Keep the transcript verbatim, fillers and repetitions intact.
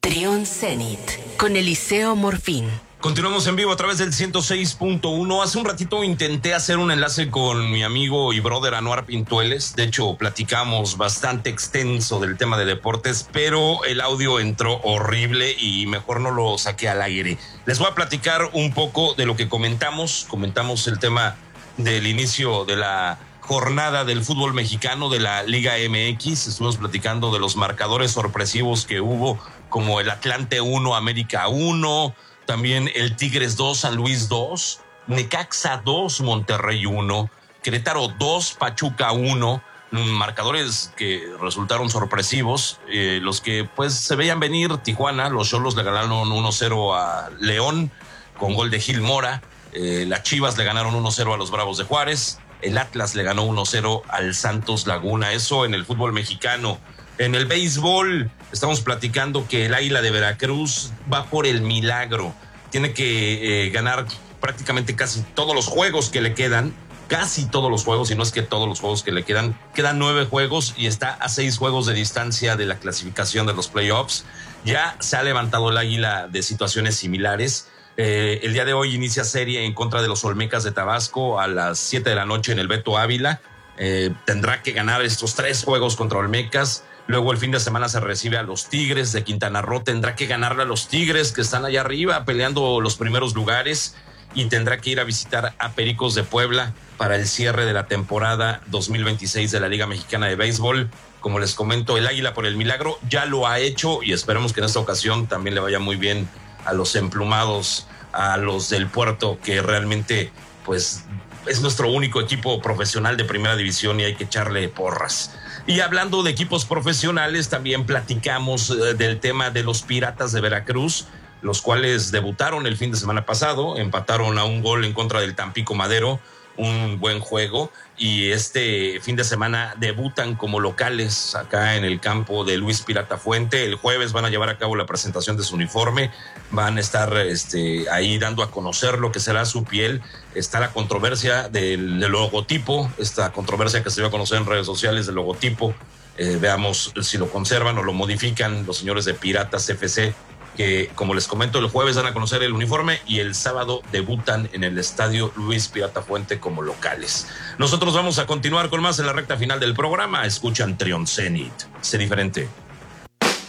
Trión Zenit con Eliseo Morfín. Continuamos en vivo a través del ciento seis punto uno. Hace un ratito intenté hacer un enlace con mi amigo y brother Anuar Pintueles. De hecho, platicamos bastante extenso del tema de deportes, pero el audio entró horrible y mejor no lo saqué al aire. Les voy a platicar un poco de lo que comentamos. Comentamos el tema del inicio de la jornada del fútbol mexicano de la Liga M X. Estuvimos platicando de los marcadores sorpresivos que hubo, como el Atlante uno, América uno, también el Tigres dos, San Luis dos, Necaxa dos, Monterrey uno, Querétaro dos, Pachuca uno, marcadores que resultaron sorpresivos, eh, los que pues se veían venir. Tijuana, los Xolos le ganaron uno cero a León con gol de Gil Mora, eh, las Chivas le ganaron uno cero a los Bravos de Juárez, el Atlas le ganó uno cero al Santos Laguna. Eso en el fútbol mexicano. En el béisbol estamos platicando que el Águila de Veracruz va por el milagro. Tiene que eh, ganar prácticamente casi todos los juegos que le quedan, casi todos los juegos, y no es que todos los juegos que le quedan. Quedan nueve juegos y está a seis juegos de distancia de la clasificación de los playoffs. Ya se ha levantado el Águila de situaciones similares. Eh, el día de hoy inicia serie en contra de los Olmecas de Tabasco a las siete de la noche en el Beto Ávila. Eh, tendrá que ganar estos tres juegos contra Olmecas. Luego el fin de semana se recibe a los Tigres de Quintana Roo. Tendrá que ganarle a los Tigres, que están allá arriba peleando los primeros lugares, y tendrá que ir a visitar a Pericos de Puebla para el cierre de la temporada dos mil veintiséis de la Liga Mexicana de Béisbol. Como les comento, el Águila por el milagro ya lo ha hecho, y esperemos que en esta ocasión también le vaya muy bien a los emplumados, a los del Puerto, que realmente pues es nuestro único equipo profesional de primera división y hay que echarle porras. Y hablando de equipos profesionales, también platicamos eh, del tema de los Piratas de Veracruz, los cuales debutaron el fin de semana pasado, empataron a un gol en contra del Tampico Madero, un buen juego, y este fin de semana debutan como locales acá en el campo de Luis Pirata Fuente. El jueves van a llevar a cabo la presentación de su uniforme, van a estar este, ahí dando a conocer lo que será su piel. Está la controversia del, del logotipo, esta controversia que se dio a conocer en redes sociales del logotipo. Eh, veamos si lo conservan o lo modifican los señores de Piratas F C, que como les comento, el jueves dan a conocer el uniforme y el sábado debutan en el estadio Luis Pirata Fuente como locales. Nosotros vamos a continuar con más en la recta final del programa. Escuchan Trión Zenit. Sé diferente.